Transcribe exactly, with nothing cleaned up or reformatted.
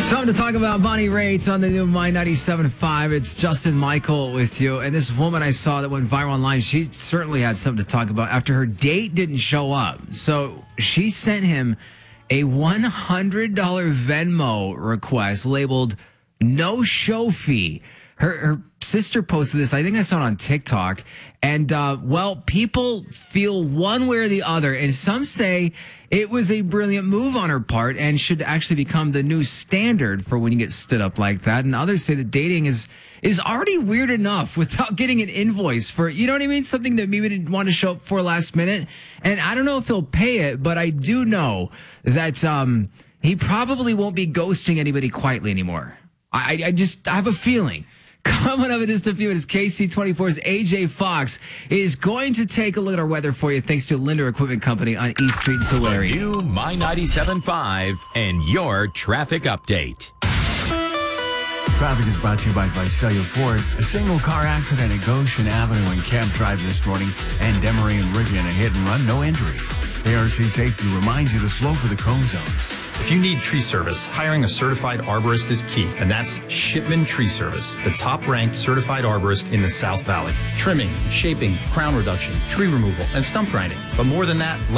Something to talk about. Bonnie Raitt on the new My ninety-seven point five. It's Justin Michael with you. And this woman I saw that went viral online, she certainly had something to talk about after her date didn't show up. So she sent him a one hundred dollars Venmo request labeled no show fee. Her, her sister posted this. I think I saw it on TikTok. And, uh, well, people feel one way or the other. And some say it was a brilliant move on her part and should actually become the new standard for when you get stood up like that. And others say that dating is, is already weird enough without getting an invoice for, you know what I mean? Something that maybe didn't want to show up for last minute. And I don't know if he'll pay it, but I do know that, um, he probably won't be ghosting anybody quietly anymore. I, I just I have a feeling. Coming up in just a few minutes, K C twenty-four's A J Fox is going to take a look at our weather for you thanks to Linder Equipment Company on East Street in Tulare. New My ninety-seven point five and your traffic update. Traffic is brought to you by Visalia Ford. A single car accident at Goshen Avenue and Camp Drive this morning, and Demery and Rivian a hit and run, no injury. A R C Safety reminds you to slow for the cone zones. If you need tree service, hiring a certified arborist is key, and that's Shipman Tree Service, the top-ranked certified arborist in the South Valley. Trimming, shaping, crown reduction, tree removal, and stump grinding. But more than that,